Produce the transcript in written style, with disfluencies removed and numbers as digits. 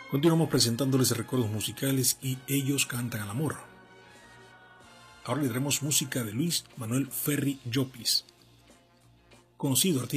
Continuamos presentándoles recuerdos musicales y ellos cantan al amor. Ahora le traemos música de Luis Manuel Ferry Llopis, conocido artista